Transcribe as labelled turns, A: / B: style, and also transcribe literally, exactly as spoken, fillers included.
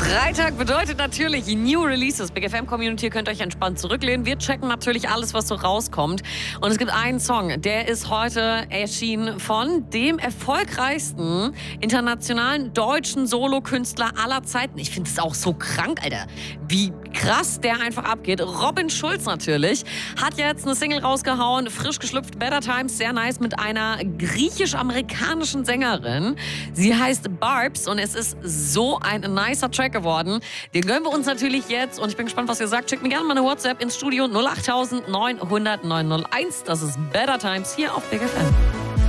A: Freitag bedeutet natürlich New Releases. Big F M Community, ihr könnt euch entspannt zurücklehnen. Wir checken natürlich alles, was so rauskommt. Und es gibt einen Song, der ist heute erschienen von dem erfolgreichsten internationalen deutschen Solokünstler aller Zeiten. Ich finde es auch so krank, Alter, wie krass der einfach abgeht. Robin Schulz natürlich hat jetzt eine Single rausgehauen, frisch geschlüpft, Better Times, sehr nice, mit einer griechisch-amerikanischen Sängerin. Sie heißt Barbs und es ist so ein nicer Track geworden. Den gönnen wir uns natürlich jetzt und ich bin gespannt, was ihr sagt. Schickt mir gerne mal eine WhatsApp ins Studio null acht neun null null neun null null eins. Das ist Better Times hier auf Big F M.